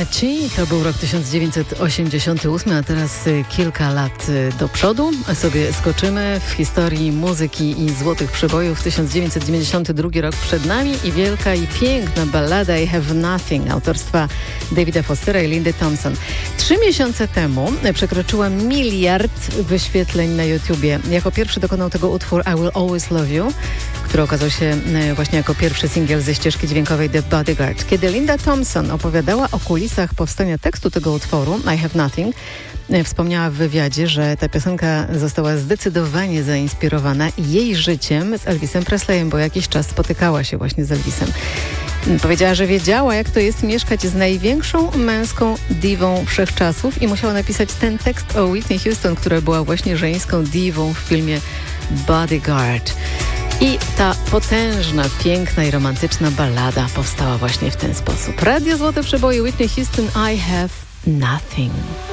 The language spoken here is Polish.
Catchy, to był rok 1988, a teraz kilka lat do przodu. Sobie skoczymy w historii muzyki i złotych przebojów. 1992 rok przed nami i wielka i piękna ballada I Have Nothing autorstwa Davida Fostera i Lindy Thompson. 3 miesiące temu przekroczyła 1 miliard wyświetleń na YouTubie. Jako pierwszy dokonał tego utwór I Will Always Love You, który okazał się właśnie jako pierwszy singiel ze ścieżki dźwiękowej The Bodyguard. Kiedy Linda Thompson opowiadała o kulisach powstania tekstu tego utworu I Have Nothing, wspomniała w wywiadzie, że ta piosenka została zdecydowanie zainspirowana jej życiem z Elvisem Presleyem, bo jakiś czas spotykała się właśnie z Elvisem. Powiedziała, że wiedziała, jak to jest mieszkać z największą męską diwą wszechczasów i musiała napisać ten tekst o Whitney Houston, która była właśnie żeńską diwą w filmie Bodyguard. I ta potężna, piękna i romantyczna ballada powstała właśnie w ten sposób. Radio Złote Przeboje, Whitney Houston, I Have Nothing.